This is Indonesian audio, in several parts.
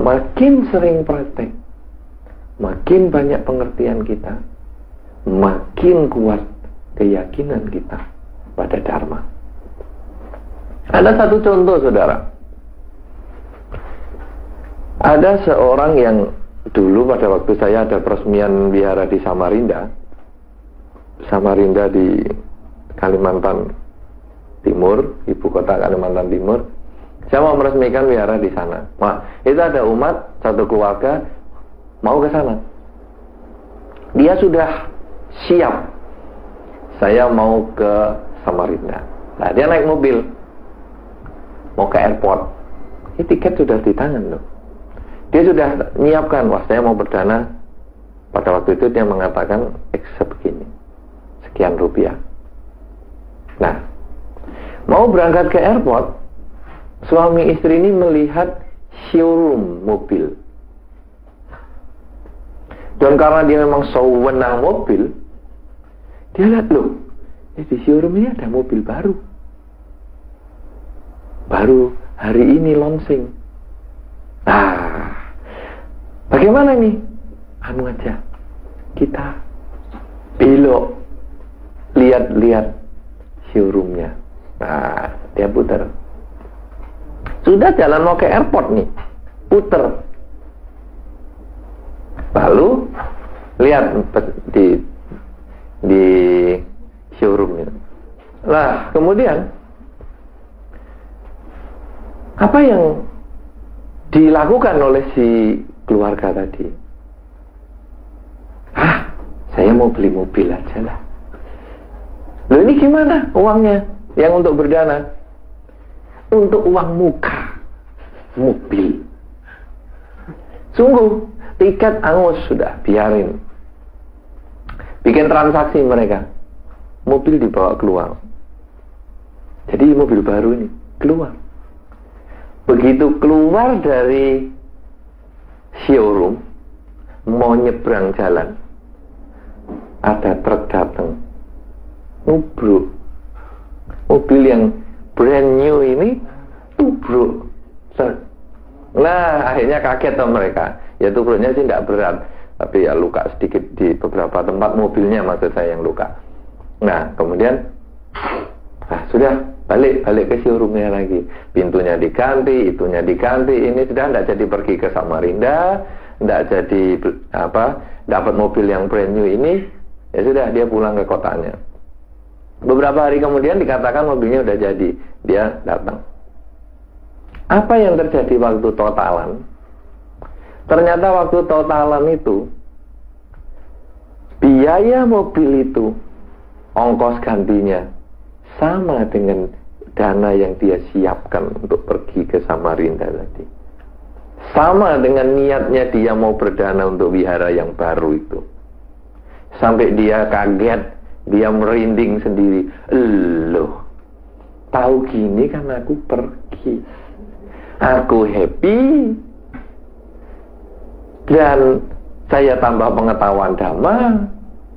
makin sering praktek, makin banyak pengertian kita, makin kuat keyakinan kita pada Dharma. Ada satu contoh, saudara. Ada seorang yang dulu pada waktu saya ada peresmian wihara di Samarinda di Kalimantan Timur, ibu kota Kalimantan Timur. Saya mau meresmikan wihara di sana. Nah, itu ada umat satu keluarga mau ke sana. Dia sudah siap. Saya mau ke Samarinda. Nah, dia naik mobil, mau ke airport. Ini tiket sudah di tangan loh. Dia sudah menyiapkan, wah saya mau berdana. Pada waktu itu dia mengatakan sebegini, sekian rupiah. Nah, mau berangkat ke airport, suami istri ini melihat showroom mobil. Dan karena dia memang sewenang mobil, dia lihat loh, di showroom ini ada mobil baru. Baru hari ini launching. Nah, bagaimana nih? Anu aja, kita belok, lihat-lihat showroomnya. Nah, dia putar. Sudah jalan mau ke airport nih, putar. Lalu lihat di showroomnya. Nah, kemudian apa yang dilakukan oleh si keluarga tadi? Saya mau beli mobil aja lah. Loh, ini gimana uangnya yang untuk berdana? Untuk uang muka mobil. Sungguh, tiket angus sudah, biarin. Bikin transaksi mereka. Mobil dibawa keluar. Jadi mobil baru ini keluar. Begitu keluar dari showroom, mau nyebrang jalan, ada truk datang, nubruk. Mobil yang brand new ini tubruk. Nah, akhirnya kaget tuh mereka. Ya tubruknya sih tidak berat, tapi ya luka sedikit di beberapa tempat mobilnya, maksud saya yang luka. Nah, kemudian sudah balik ke showroomnya lagi. Pintunya diganti, itunya diganti. Ini sudah tidak jadi pergi ke Samarinda, tidak jadi dapat mobil yang brand new ini. Ya sudah, dia pulang ke kotanya. Beberapa hari kemudian dikatakan mobilnya udah jadi. Dia datang. Apa yang terjadi waktu totalan? Ternyata waktu totalan itu, biaya mobil itu, ongkos gantinya sama dengan dana yang dia siapkan untuk pergi ke Samarinda tadi. Sama dengan niatnya dia mau berdana untuk wihara yang baru itu. Sampai dia kaget, dia merinding sendiri. Loh, tahu gini kan aku pergi, aku happy, dan saya tambah pengetahuan Dhamma,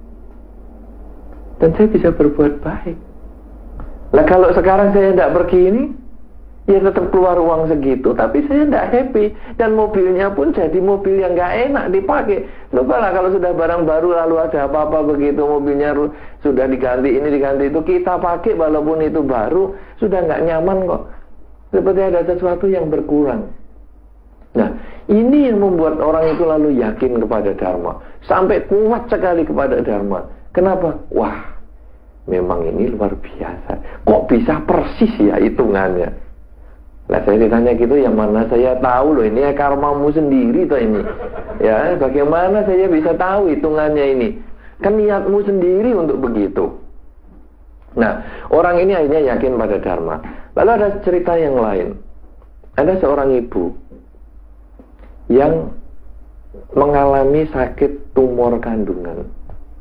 dan saya bisa berbuat baik. Lah kalau sekarang saya tidak pergi ini, ya tetap keluar uang segitu, tapi saya tidak happy, dan mobilnya pun jadi mobil yang nggak enak dipakai. Lupa lah kalau sudah barang baru lalu ada apa-apa begitu, mobilnya sudah diganti ini diganti itu, kita pakai walaupun itu baru sudah nggak nyaman kok. Seperti ada sesuatu yang berkurang. Nah, ini yang membuat orang itu lalu yakin kepada Dharma, sampai kuat sekali kepada Dharma. Kenapa? Wah, memang ini luar biasa. Kok bisa persis ya hitungannya? Lah saya ditanya gitu, yang mana saya tahu loh, ini ya karmamu sendiri toh ini. Ya, bagaimana saya bisa tahu hitungannya ini? Kan niatmu sendiri untuk begitu. Nah, orang ini akhirnya yakin pada Dharma. Lalu ada cerita yang lain. Ada seorang ibu yang mengalami sakit tumor kandungan.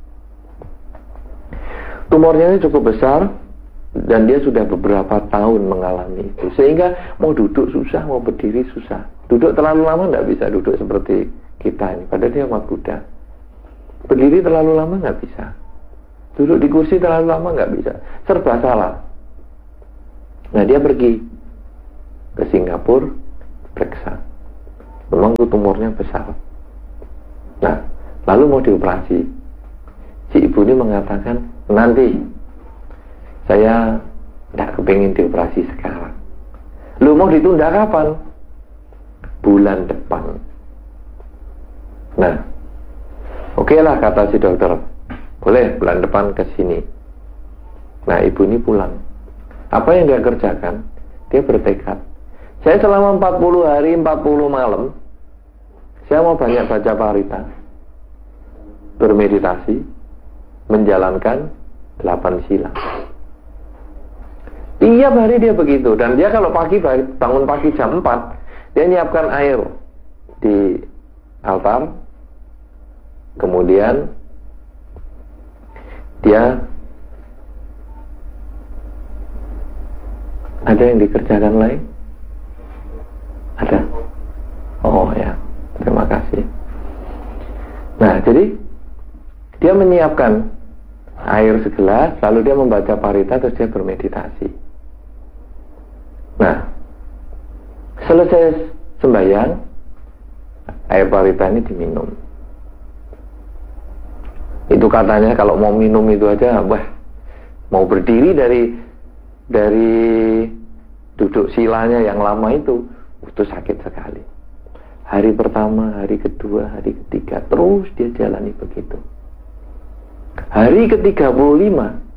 Tumornya ini cukup besar, dan dia sudah beberapa tahun mengalami itu, sehingga mau duduk susah, mau berdiri susah. Duduk terlalu lama tidak bisa duduk seperti kita ini, padahal dia umat Buddha. Berdiri terlalu lama nggak bisa, duduk di kursi terlalu lama nggak bisa, serba salah. Nah, dia pergi ke Singapura, periksa. memang itu tumornya besar. Nah, lalu mau dioperasi. Si ibu ini mengatakan, nanti saya tidak kepingin dioperasi sekarang. Lu mau ditunda kapan? Bulan depan. Nah, oke lah kata si dokter, boleh bulan depan ke sini. Nah, ibu ini pulang. Apa yang dia kerjakan? Dia bertekad, saya selama 40 hari 40 malam saya mau banyak baca parita, bermeditasi, menjalankan 8 sila. Tiap hari dia begitu. Dan dia kalau pagi, bangun pagi jam 4, dia nyiapkan air di altar. Kemudian dia ada yang dikerjakan lain? Ada? Oh ya, terima kasih. Nah, jadi dia menyiapkan air segelas, lalu dia membaca parita, terus dia bermeditasi. Nah, selesai sembahyang, air parita ini diminum. Itu katanya kalau mau minum itu aja, wah, mau berdiri dari duduk silanya yang lama itu sakit sekali. Hari pertama, hari kedua, hari ketiga, terus dia jalani begitu. Hari ke-35,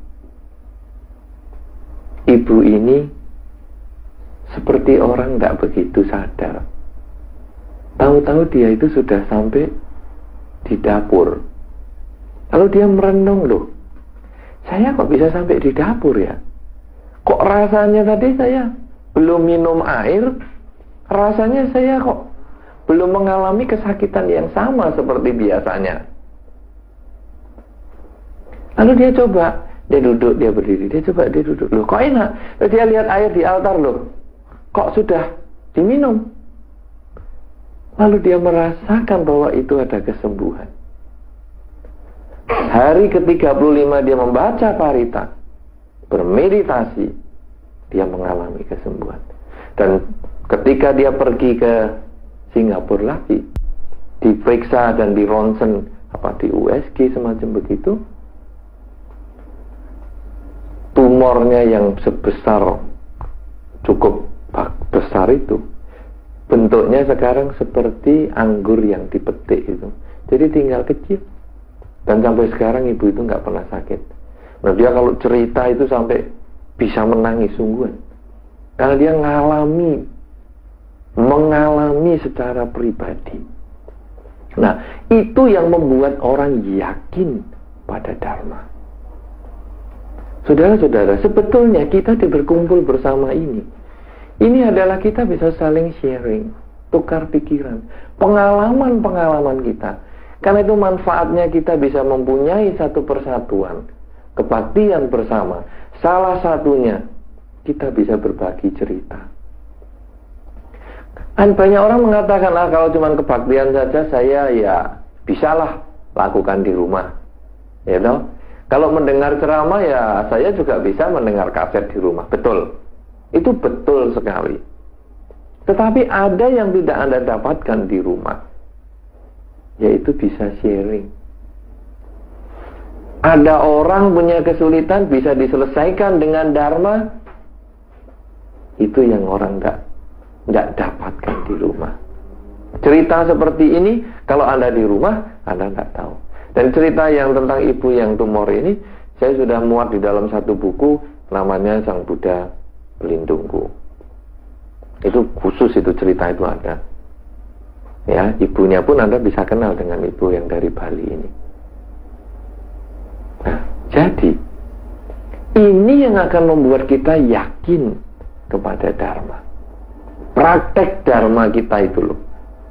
ibu ini seperti orang tidak begitu sadar. Tahu-tahu dia itu sudah sampai di dapur. Lalu dia merenung, loh, saya kok bisa sampai di dapur ya? Kok rasanya tadi saya belum minum air, rasanya saya kok belum mengalami kesakitan yang sama seperti biasanya. Lalu dia coba, dia duduk, dia berdiri, dia coba, dia duduk, loh kok enak. Lalu dia lihat air di altar, loh kok sudah diminum. Lalu dia merasakan bahwa itu ada kesembuhan. Hari ke-35 dia membaca parita, bermeditasi, dia mengalami kesembuhan. Dan ketika dia pergi ke Singapura lagi, diperiksa dan di ronsen di USG semacam begitu, tumornya yang sebesar, cukup besar itu, bentuknya sekarang seperti anggur yang dipetik itu. Jadi tinggal kecil. Dan sampai sekarang ibu itu nggak pernah sakit. Nah, dia kalau cerita itu sampai bisa menangis sungguhan. Karena dia mengalami secara pribadi. Nah, itu yang membuat orang yakin pada Dharma. Saudara-saudara, sebetulnya kita berkumpul bersama ini adalah kita bisa saling sharing, tukar pikiran, pengalaman-pengalaman kita. Karena itu manfaatnya kita bisa mempunyai satu persatuan, kebaktian bersama. Salah satunya, kita bisa berbagi cerita. Dan banyak orang mengatakan, kalau cuma kebaktian saja saya ya bisalah lakukan di rumah. Ya toh? Kalau mendengar ceramah ya saya juga bisa mendengar kaset di rumah. Betul. Itu betul sekali. Tetapi ada yang tidak Anda dapatkan di rumah, yaitu bisa sharing. Ada orang punya kesulitan bisa diselesaikan dengan Dharma. Itu yang orang tidak dapatkan di rumah. Cerita seperti ini kalau Anda di rumah Anda tidak tahu. Dan cerita yang tentang ibu yang tumor ini saya sudah muat di dalam satu buku, namanya Sang Buddha Pelindungku. Itu khusus, itu cerita itu ada. Ya, ibunya pun Anda bisa kenal dengan ibu yang dari Bali ini. Nah, jadi ini yang akan membuat kita yakin kepada Dharma. Praktek Dharma kita itu loh.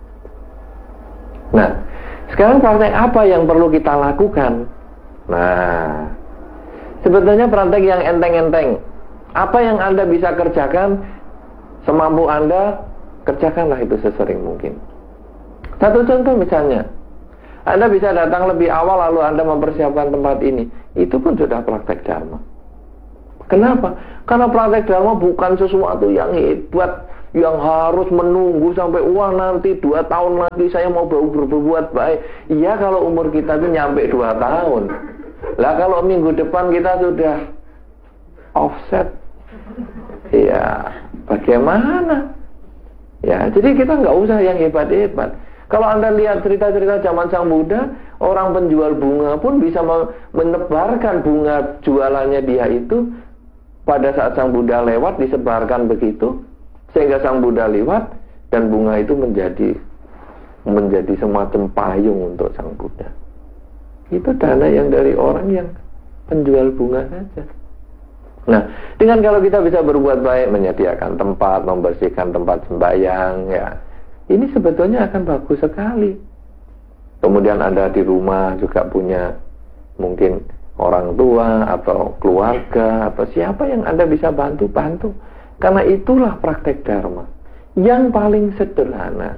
Nah, sekarang praktek apa yang perlu kita lakukan? Nah, sebetulnya praktek yang enteng-enteng. Apa yang Anda bisa kerjakan, semampu Anda, kerjakanlah itu sesering mungkin. Satu contoh misalnya, Anda bisa datang lebih awal lalu Anda mempersiapkan tempat ini. Itu pun sudah praktek Dharma. Kenapa? Karena praktek Dharma bukan sesuatu yang hebat, yang harus menunggu sampai nanti 2 tahun lagi saya mau berbuat baik. Iya, kalau umur kita itu nyampe 2 tahun. Lah kalau minggu depan kita sudah offset, ya bagaimana? Ya, jadi kita nggak usah yang hebat-hebat. Kalau Anda lihat cerita-cerita zaman Sang Buddha, orang penjual bunga pun bisa menebarkan bunga jualannya dia itu. Pada saat Sang Buddha lewat, disebarkan begitu, sehingga Sang Buddha lewat, dan bunga itu menjadi semacam payung untuk Sang Buddha. Itu dana yang dari orang yang penjual bunga saja. Nah, dengan kalau kita bisa berbuat baik, menyediakan tempat, membersihkan tempat sembahyang, ya, ini sebetulnya akan bagus sekali. Kemudian Anda di rumah juga punya mungkin orang tua atau keluarga atau siapa yang Anda bisa bantu. Karena itulah praktek dharma yang paling sederhana.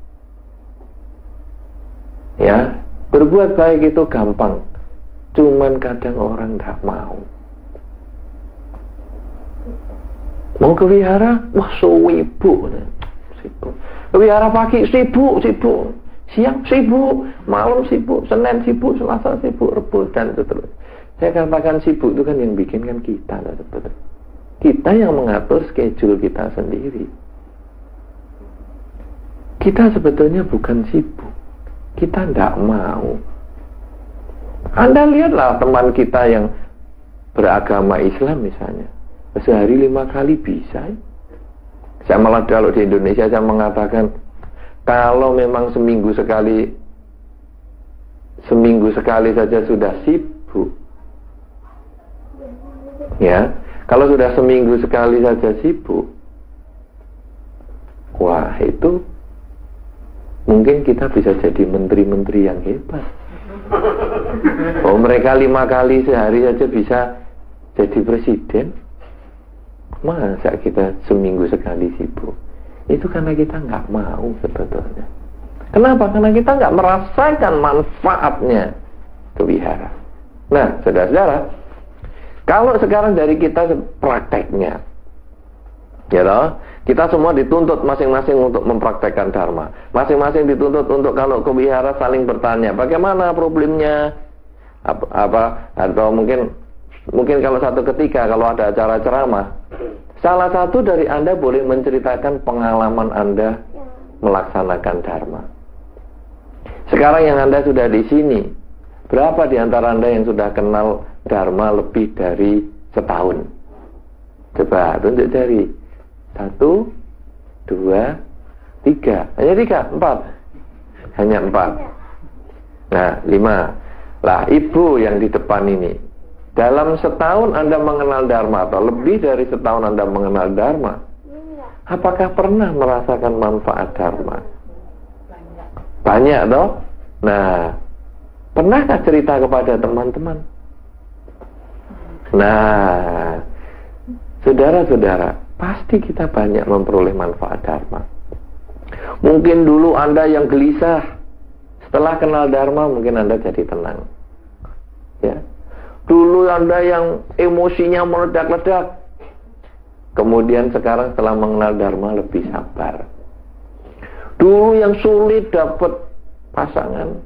Ya, berbuat baik itu gampang, cuman kadang orang tidak mau. Mau ke wihara, wah sibuk. Ke wihara pagi sibuk. Siang sibuk, malam sibuk, Senin sibuk, Selasa sibuk, Rabu dan seterusnya. Saya katakan sibuk itu kan yang bikin kan kita lah sebetulnya. Kita yang mengatur schedule kita sendiri. Kita sebetulnya bukan sibuk, kita tidak mau. Anda lihatlah teman kita yang beragama Islam misalnya, sehari 5 kali bisa. Saya malah kalau di Indonesia saya mengatakan, kalau memang seminggu sekali saja sudah sibuk, ya, kalau sudah seminggu sekali saja sibuk, wah itu mungkin kita bisa jadi menteri-menteri yang hebat. Oh, mereka 5 kali sehari saja bisa jadi presiden. Masa kita seminggu sekali sibuk? Itu karena kita nggak mau sebetulnya. Kenapa? Karena kita nggak merasakan manfaatnya ke wihara. Nah, saudara-saudara, kalau sekarang dari kita prakteknya, ya toh, kita semua dituntut masing-masing untuk mempraktekkan dharma. Masing-masing dituntut untuk kalau ke wihara saling bertanya, bagaimana problemnya? Apa atau mungkin kalau satu ketika kalau ada acara ceramah, salah satu dari Anda boleh menceritakan pengalaman Anda melaksanakan dharma. Sekarang yang Anda sudah di sini, berapa di antara Anda yang sudah kenal dharma lebih dari setahun? Coba tunjuk jari. 1, 2, 3. Hanya 3, 4. Hanya 4. Nah, 5. Lah, ibu yang di depan ini, dalam setahun Anda mengenal dharma atau lebih dari setahun Anda mengenal dharma, apakah pernah merasakan manfaat dharma? Banyak toh? Nah, pernahkah cerita kepada teman-teman? Nah, saudara-saudara, pasti kita banyak memperoleh manfaat dharma. Mungkin dulu Anda yang gelisah, setelah kenal dharma mungkin Anda jadi tenang. Ya. Dulu Anda yang emosinya meledak-ledak, kemudian sekarang setelah mengenal dharma lebih sabar. Dulu yang sulit dapat pasangan,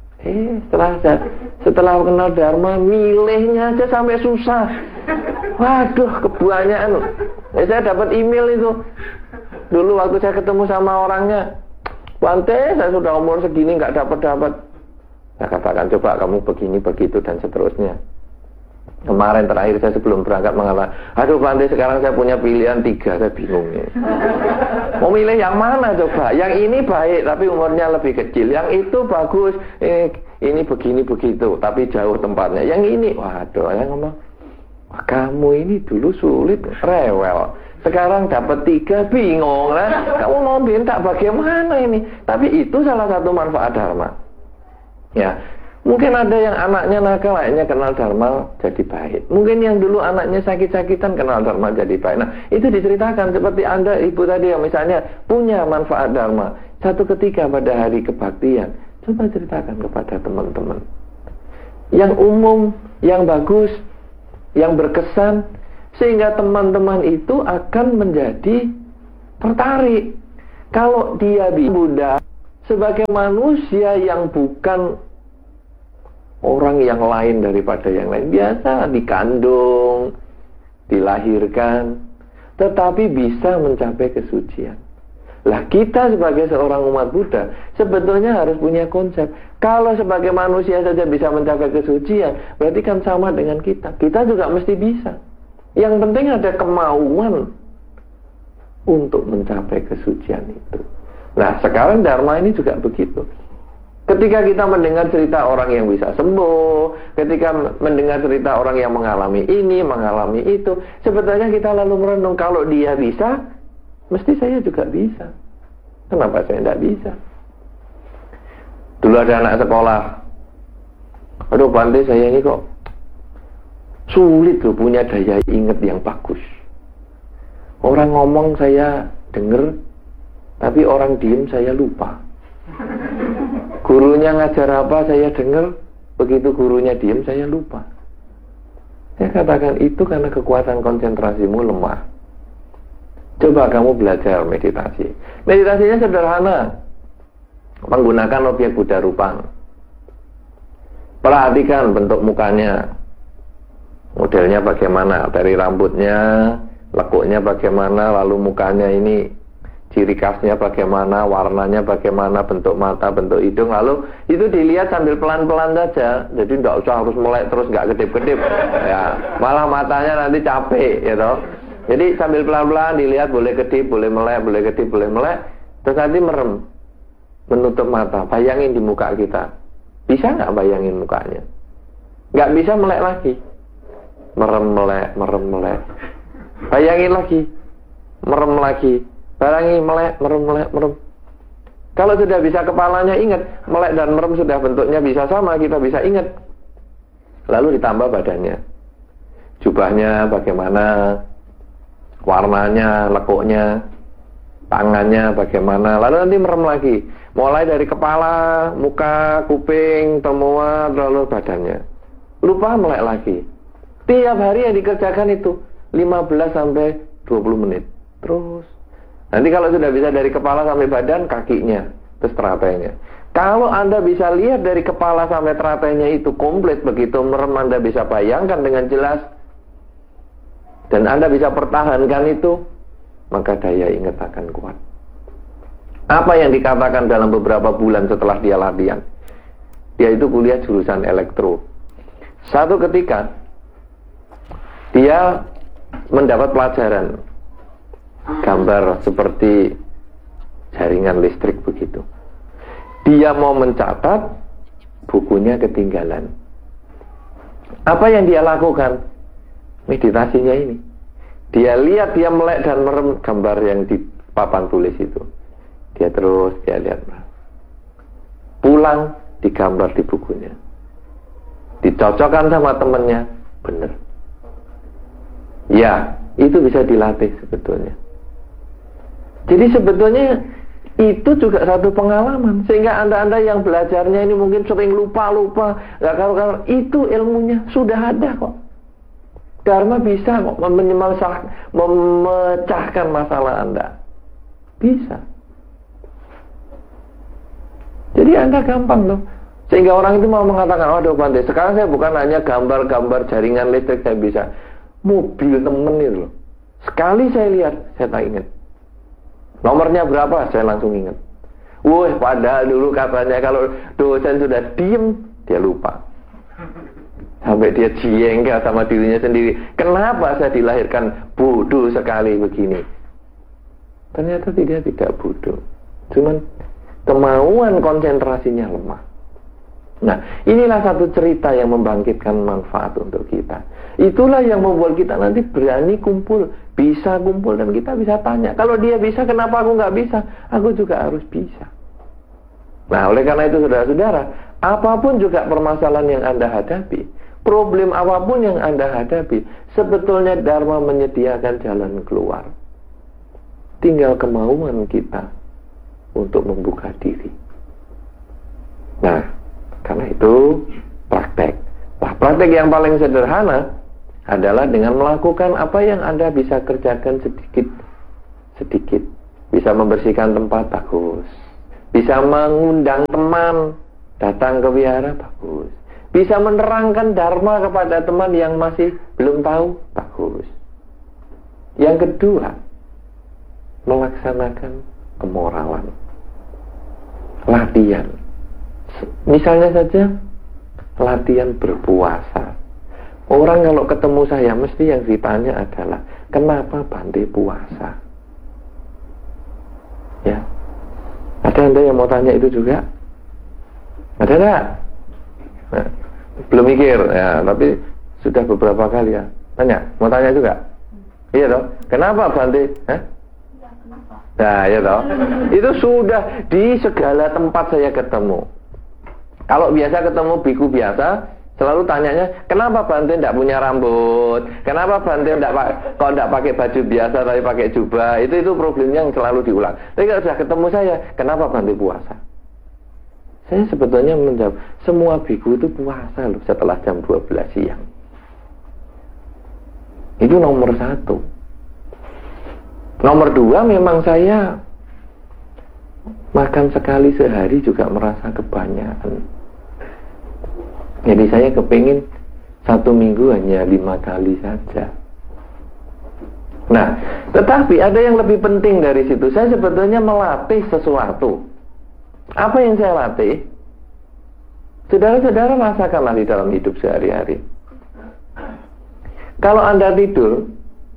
setelah mengenal dharma milihnya aja sampai susah. Waduh, kebanyakan. Saya dapat email itu. Dulu waktu saya ketemu sama orangnya, Bante, saya sudah umur segini nggak dapat. Saya katakan, coba kamu begini begitu dan seterusnya. Kemarin terakhir saya sebelum berangkat mengatakan, aduh Bante, sekarang saya punya pilihan 3, saya bingung ya. Mau milih yang mana coba? Yang ini baik tapi umurnya lebih kecil, yang itu bagus, ini begini begitu tapi jauh tempatnya. Yang ini, waduh, saya ngomong, kamu ini dulu sulit, rewel, sekarang dapat 3, bingung lah. Kamu mau minta bagaimana ini? Tapi itu salah satu manfaat dharma. Ya, mungkin ada yang anaknya nakal, akhirnya kenal dharma jadi baik. Mungkin yang dulu anaknya sakit-sakitan kenal dharma jadi baik. Nah, itu diceritakan seperti Anda, ibu tadi yang misalnya punya manfaat dharma. Satu ketika pada hari kebaktian, coba ceritakan kepada teman-teman. Yang umum, yang bagus, yang berkesan, sehingga teman-teman itu akan menjadi tertarik. Kalau dia Buddha sebagai manusia yang bukan orang yang lain daripada yang lain, biasa dikandung, dilahirkan, tetapi bisa mencapai kesucian. Lah kita sebagai seorang umat Buddha sebetulnya harus punya konsep. Kalau sebagai manusia saja bisa mencapai kesucian, berarti kan sama dengan kita. Kita juga mesti bisa. Yang penting ada kemauan untuk mencapai kesucian itu. Nah sekarang Dharma ini juga begitu. Ketika kita mendengar cerita orang yang bisa sembuh, ketika mendengar cerita orang yang mengalami ini, mengalami itu, sebetulnya kita lalu merenung, kalau dia bisa, mesti saya juga bisa. Kenapa saya tidak bisa? Dulu ada anak sekolah, aduh Bante, saya ini kok sulit loh punya daya ingat yang bagus. Orang ngomong saya dengar, tapi orang diem saya lupa. Gurunya ngajar apa saya dengar, begitu gurunya diem saya lupa. Saya katakan itu karena kekuatan konsentrasimu lemah. Coba kamu belajar meditasi. Meditasinya sederhana, menggunakan objek Buddha Rupang. Perhatikan bentuk mukanya, modelnya bagaimana, dari rambutnya, lekuknya bagaimana, lalu mukanya ini ciri khasnya bagaimana, warnanya bagaimana, bentuk mata, bentuk hidung, lalu itu dilihat sambil pelan-pelan saja. Jadi tidak usah harus melek terus, nggak kedip-kedip ya, malah matanya nanti capek gitu. Jadi sambil pelan-pelan dilihat, boleh kedip, boleh melek, boleh kedip, boleh melek, terus nanti merem, menutup mata, bayangin di muka kita. Bisa nggak bayangin mukanya? Nggak bisa melek lagi, merem melek, bayangin lagi, merem lagi, barangi melek, merem. Kalau sudah bisa kepalanya ingat, melek dan merem sudah bentuknya bisa sama, kita bisa ingat. Lalu ditambah badannya, jubahnya bagaimana, warnanya, lekuknya, tangannya bagaimana, lalu nanti merem lagi. Mulai dari kepala, muka, kuping, semua, lalu badannya. Lupa melek lagi. Tiap hari yang dikerjakan itu 15 sampai 20 menit. Terus nanti kalau sudah bisa dari kepala sampai badan, kakinya, terus teratainya. Kalau Anda bisa lihat dari kepala sampai teratainya itu komplit, begitu merem Anda bisa bayangkan dengan jelas, dan Anda bisa pertahankan itu, maka daya ingat akan kuat. Apa yang dikatakan dalam beberapa bulan setelah dia latihan? Dia itu kuliah jurusan elektro. Satu ketika dia mendapat pelajaran gambar seperti jaringan listrik begitu. Dia mau mencatat, bukunya ketinggalan. Apa yang dia lakukan? Meditasinya ini. Dia lihat, dia melek dan merem gambar yang di papan tulis itu. Dia terus, dia lihat. Pulang, digambar di bukunya. Dicocokkan sama temennya, benar. Ya, itu bisa dilatih sebetulnya. Jadi sebetulnya itu juga satu pengalaman. Sehingga Anda-Anda yang belajarnya ini mungkin sering lupa-lupa, gak karu-karu, itu ilmunya sudah ada kok. Dharma bisa kok memecahkan masalah Anda. Bisa. Jadi Anda gampang loh. Sehingga orang itu mau mengatakan, waduh Bante, sekarang saya bukan hanya gambar-gambar jaringan listrik saya bisa, mobil temen itu loh. Sekali saya lihat, saya tak ingat. Nomornya berapa, saya langsung ingat. Wah, padahal dulu katanya kalau dosen sudah diem, dia lupa. Sampai dia jengkel sama dirinya sendiri. Kenapa saya dilahirkan bodoh sekali begini? Ternyata dia tidak bodoh. Cuman kemauan konsentrasinya lemah. Nah, inilah satu cerita yang membangkitkan manfaat untuk kita. Itulah yang membuat kita nanti berani kumpul, bisa kumpul, dan kita bisa tanya, kalau dia bisa, kenapa aku nggak bisa? Aku juga harus bisa. Nah, oleh karena itu saudara-saudara, apapun juga permasalahan yang Anda hadapi, problem apapun yang Anda hadapi, sebetulnya Dharma menyediakan jalan keluar. Tinggal kemauan kita untuk membuka diri. Nah, karena itu praktek. Nah, praktek yang paling sederhana adalah dengan melakukan apa yang Anda bisa kerjakan sedikit-sedikit Bisa membersihkan tempat, bagus. Bisa mengundang teman datang ke wihara, bagus. Bisa menerangkan dharma kepada teman yang masih belum tahu, bagus. Yang kedua, melaksanakan kemoralan. Latihan. Misalnya saja, latihan berpuasa. Orang kalau ketemu saya, mesti yang ditanya adalah, kenapa Bante puasa? Ya. Ada Anda yang mau tanya itu juga? Ada enggak? Nah, belum mikir ya, tapi sudah beberapa kali ya. Tanya, mau tanya juga? Iya toh? Kenapa Bante? Hah? Nah, ya toh? Itu sudah di segala tempat saya ketemu. Kalau biasa ketemu biku biasa, selalu tanyanya, kenapa Bante tidak punya rambut? Kenapa Bante kok tidak pakai baju biasa tapi pakai jubah? Itu problemnya yang selalu diulang. Tapi kalau sudah ketemu saya, kenapa Bante puasa? Saya sebetulnya menjawab, semua biku itu puasa loh setelah jam 12 siang. Itu nomor 1. Nomor 2, memang saya makan sekali sehari juga merasa kebanyakan. Jadi saya kepingin 1 minggu hanya 5 kali saja. Nah, tetapi ada yang lebih penting dari situ. Saya sebetulnya melatih sesuatu. Apa yang saya latih? Saudara-saudara rasakanlah di dalam hidup sehari-hari. Kalau Anda tidur,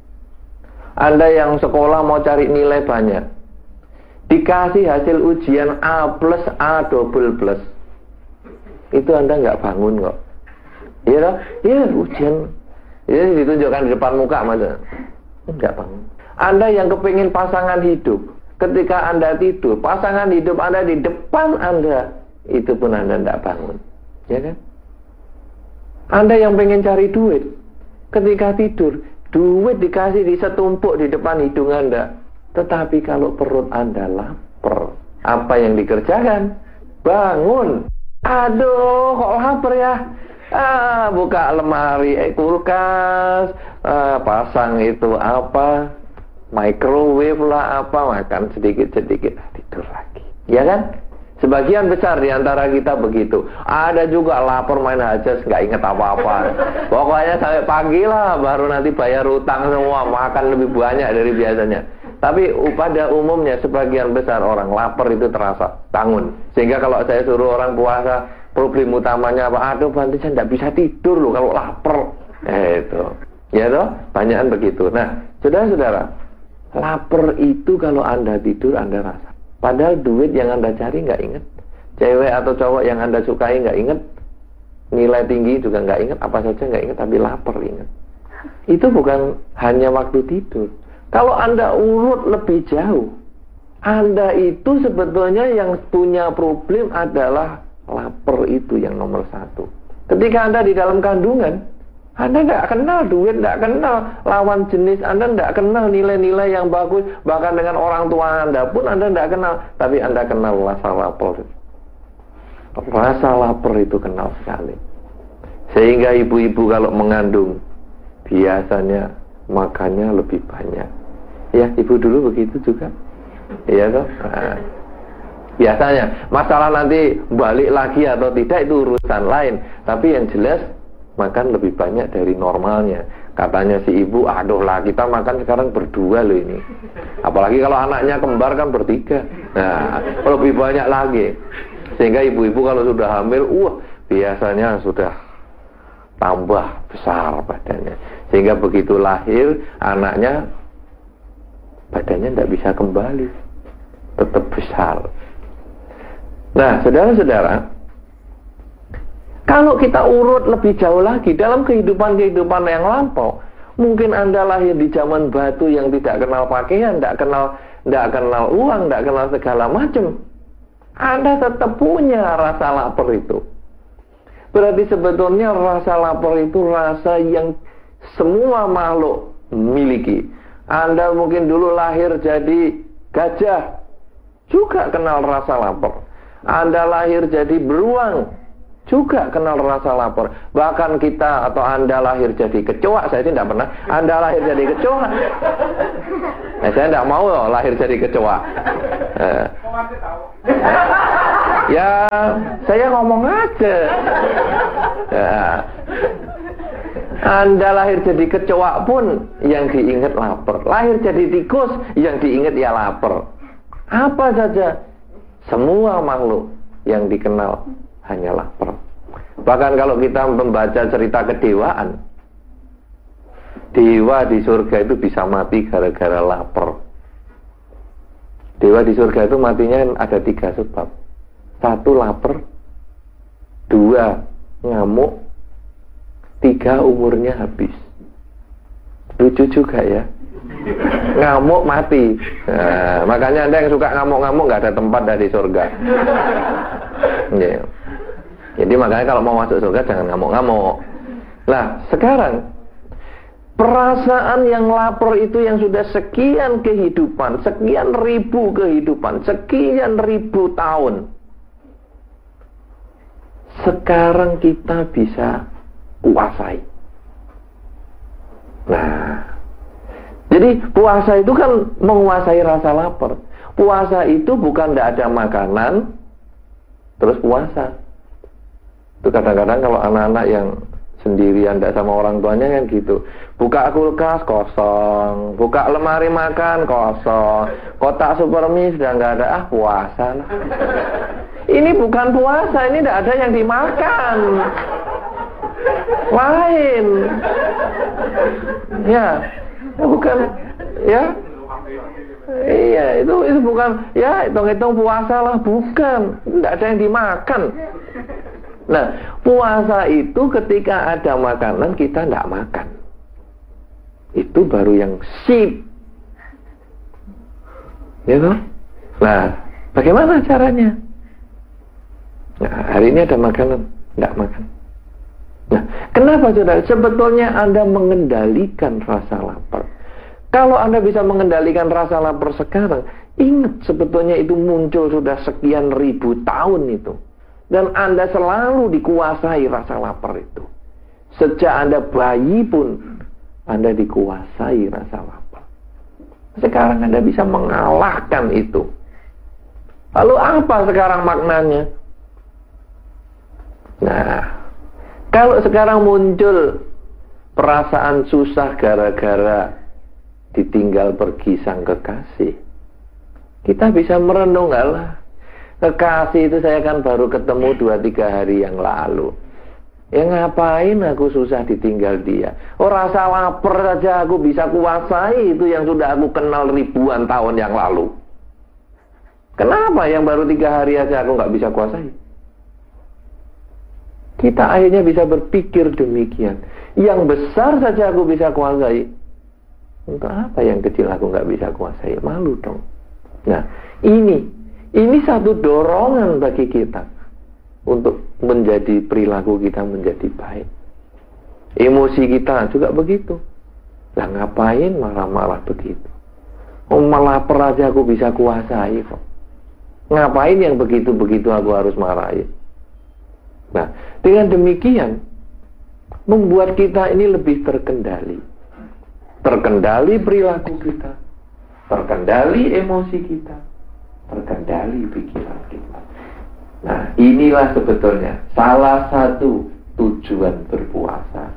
Anda yang sekolah mau cari nilai banyak, dikasih hasil ujian A+, A double plus, itu Anda nggak bangun kok. Iya, iya ujian, ini ditunjukkan di depan muka masa, nggak bangun. Anda yang kepingin pasangan hidup, ketika Anda tidur, pasangan hidup Anda di depan Anda, itu pun Anda nggak bangun, ya kan? Anda yang pengen cari duit, ketika tidur, duit dikasih di setumpuk di depan hidung Anda. Tetapi kalau perut Anda lapar, apa yang dikerjakan? Bangun. Aduh, kok lapar ya? Buka lemari, kulkas, pasang itu apa, microwave lah apa, makan sedikit-sedikit, tidur lagi. Ya kan? Sebagian besar di antara kita begitu. Ada juga lapar main hajas, nggak inget apa-apa. Pokoknya sampai pagi lah, baru nanti bayar utang semua, makan lebih banyak dari biasanya. Tapi pada umumnya sebagian besar orang lapar itu terasa bangun. Sehingga kalau saya suruh orang puasa, problem utamanya apa? Aduh, Bante saya nggak bisa tidur loh kalau lapar. Itu, ya toh, banyakan begitu. Nah, saudara-saudara, lapar itu kalau Anda tidur Anda rasa. Padahal duit yang Anda cari nggak inget, cewek atau cowok yang Anda sukai nggak inget, nilai tinggi juga nggak inget, apa saja nggak inget, tapi lapar inget. Itu bukan hanya waktu tidur. Kalau Anda urut lebih jauh, Anda itu sebetulnya yang punya problem adalah lapar, itu yang nomor 1. Ketika Anda di dalam kandungan, Anda nggak kenal duit, nggak kenal lawan jenis, Anda nggak kenal nilai-nilai yang bagus, bahkan dengan orang tua Anda pun Anda nggak kenal, tapi Anda kenal rasa lapar. Rasa lapar itu kenal sekali. Sehingga ibu-ibu kalau mengandung, biasanya makannya lebih banyak. Ya, ibu dulu begitu juga. Iya toh? Nah, biasanya, masalah nanti balik lagi atau tidak itu urusan lain, tapi yang jelas makan lebih banyak dari normalnya. Katanya si ibu, aduh lah kita makan sekarang berdua loh ini. Apalagi kalau anaknya kembar kan bertiga. Nah, lebih banyak lagi. Sehingga ibu-ibu kalau sudah hamil, biasanya sudah tambah besar badannya. Sehingga begitu lahir, anaknya badannya tidak bisa kembali, tetap besar. Nah, saudara-saudara, kalau kita urut lebih jauh lagi dalam kehidupan yang lampau, mungkin Anda lahir di zaman batu yang tidak kenal pakaian, tidak kenal uang, tidak kenal segala macam. Anda tetap punya rasa lapar itu. Berarti sebetulnya rasa lapar itu rasa yang semua makhluk miliki. Anda mungkin dulu lahir jadi gajah, juga kenal rasa lapar. Anda lahir jadi beruang, juga kenal rasa lapar. Bahkan kita atau Anda lahir jadi kecoa, saya sih tidak pernah. Anda lahir jadi kecoa. Saya tidak mau loh lahir jadi kecoa. Ya, saya ngomong aja. Anda lahir jadi kecoa pun yang diingat lapar. Lahir jadi tikus yang diingat ya lapar. Apa saja, semua makhluk yang dikenal hanya lapar. Bahkan kalau kita membaca cerita kedewaan, dewa di surga itu bisa mati gara-gara lapar. Dewa di surga itu matinya ada 3 sebab. 1 lapar, 2 ngamuk, 3 umurnya habis. Lucu juga ya. Ngamuk mati. Nah, makanya Anda yang suka ngamuk-ngamuk nggak ada tempat dari surga. Yeah. Jadi makanya kalau mau masuk surga jangan ngamuk-ngamuk. Nah, sekarang perasaan yang lapar itu yang sudah sekian kehidupan, sekian ribu kehidupan, sekian ribu tahun, sekarang kita bisa kuasai. Nah, jadi puasa itu kan menguasai rasa lapar. Puasa itu bukan tidak ada makanan terus puasa. Itu kadang-kadang kalau anak-anak yang sendirian tidak sama orang tuanya kan gitu. Buka kulkas kosong, buka lemari makan kosong, kotak supermi sudah nggak ada, puasa lah. Ini bukan puasa, ini tidak ada yang dimakan. Lain. Ya, bukan, ya. Iya, itu bukan, ya hitung-hitung puasa lah, bukan. Tidak ada yang dimakan. Nah, puasa itu ketika ada makanan kita tidak makan. Itu baru yang sip. Gitu? Nah, bagaimana caranya? Nah, hari ini ada makanan, tidak makan. Nah, kenapa saudara? Sebetulnya Anda mengendalikan rasa lapar. Kalau Anda bisa mengendalikan rasa lapar sekarang, ingat sebetulnya itu muncul sudah sekian ribu tahun itu. Dan Anda selalu dikuasai rasa lapar itu. Sejak Anda bayi pun Anda dikuasai rasa lapar. Sekarang Anda bisa mengalahkan itu. Lalu apa sekarang maknanya? Nah, kalau sekarang muncul perasaan susah gara-gara ditinggal pergi sang kekasih, kita bisa merenung, alah, kekasih itu saya kan baru ketemu 2-3 hari yang lalu. Ya ngapain aku susah ditinggal dia? Oh, rasa lapar saja aku bisa kuasai itu yang sudah aku kenal ribuan tahun yang lalu. Kenapa yang baru 3 hari aja aku nggak bisa kuasai? Kita akhirnya bisa berpikir demikian. Yang besar saja aku bisa kuasai, untuk apa yang kecil aku nggak bisa kuasai? Malu dong. Nah, ini satu dorongan bagi kita untuk menjadi perilaku kita menjadi baik. Emosi kita juga begitu. Lah ngapain marah-marah begitu? Oh, malah lapar aja aku bisa kuasai kok. Ngapain yang begitu-begitu aku harus marahin? Nah, dengan demikian membuat kita ini lebih terkendali. Terkendali perilaku kita, terkendali emosi kita, terkendali pikiran kita. Nah, inilah sebetulnya salah satu tujuan berpuasa.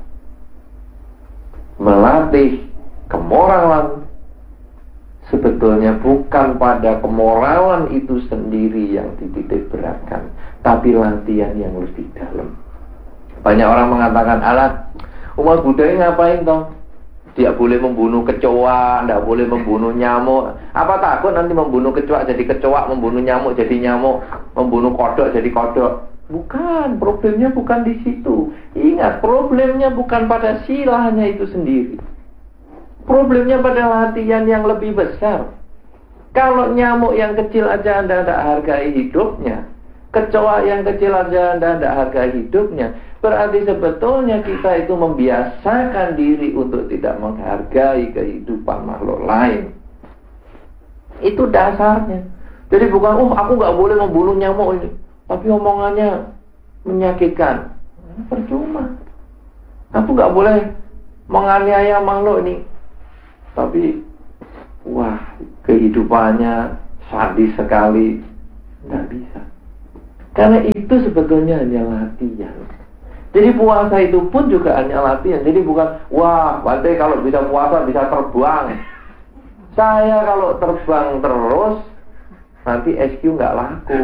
Melatih kemoralan. Sebetulnya bukan pada kemoralan itu sendiri yang dititik beratkan, tapi latihan yang lebih dalam. Banyak orang mengatakan, alat umat Buddha ngapain toh? Dia boleh membunuh kecoa, tidak boleh membunuh nyamuk. Apa takut nanti membunuh kecoa jadi kecoa, membunuh nyamuk jadi nyamuk, membunuh kodok jadi kodok? Bukan, problemnya bukan di situ. Ingat, problemnya bukan pada silanya itu sendiri. Problemnya pada latihan yang lebih besar. Kalau nyamuk yang kecil aja Anda tidak hargai hidupnya, kecoa yang kecil aja Anda tidak hargai hidupnya, berarti sebetulnya kita itu membiasakan diri untuk tidak menghargai kehidupan makhluk lain. Itu dasarnya. Jadi bukan, aku nggak boleh membunuh nyamuk ini, tapi omongannya menyakitkan. Percuma. Aku nggak boleh menganiaya makhluk ini. Tapi, wah, kehidupannya sadis sekali. Nggak bisa. Karena itu sebetulnya hanya latihan. Jadi puasa itu pun juga hanya latihan. Jadi bukan, wah, Bante kalau bisa puasa bisa terbang. Saya kalau terbang terus, nanti SQ nggak laku.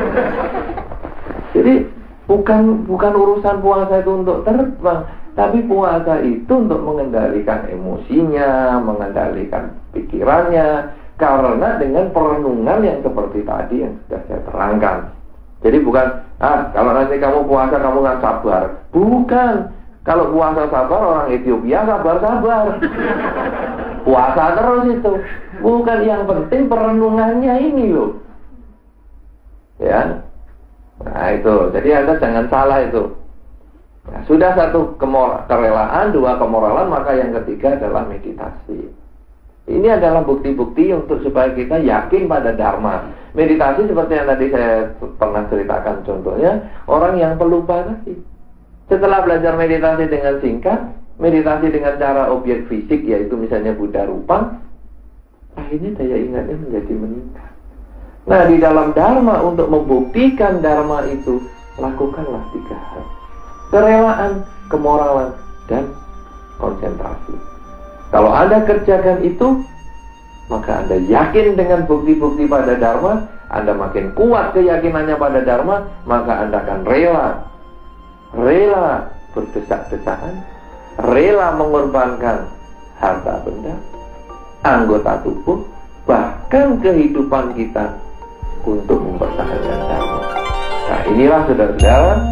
Jadi bukan urusan puasa itu untuk terbang, tapi puasa itu untuk mengendalikan emosinya, mengendalikan pikirannya. Karena dengan perenungan yang seperti tadi yang sudah saya terangkan. Jadi bukan, kalau nanti kamu puasa kamu kan sabar. Bukan. Kalau puasa sabar, orang Ethiopia sabar-sabar. Puasa terus itu. Bukan, yang penting perenungannya ini loh. Ya. Nah itu, jadi Anda jangan salah itu. Nah, sudah satu kerelaan, dua kemoralan, maka yang ketiga adalah meditasi. Ini adalah bukti-bukti untuk supaya kita yakin pada Dharma. Meditasi seperti yang tadi saya pernah ceritakan contohnya, orang yang pelupa tadi. Setelah belajar meditasi dengan singkat, meditasi dengan cara objek fisik, yaitu misalnya Buddha rupa, akhirnya daya ingatnya menjadi meningkat. Nah, di dalam Dharma, untuk membuktikan Dharma itu, lakukanlah 3 hal. Kerelaan, kemoralan, dan konsentrasi. Kalau Anda kerjakan itu, maka Anda yakin dengan bukti-bukti pada Dharma, Anda makin kuat keyakinannya pada Dharma, maka Anda akan rela berdesak-desakan, rela mengorbankan harta benda, anggota tubuh, bahkan kehidupan kita untuk mempertahankan Dharma. Nah, inilah saudara-saudara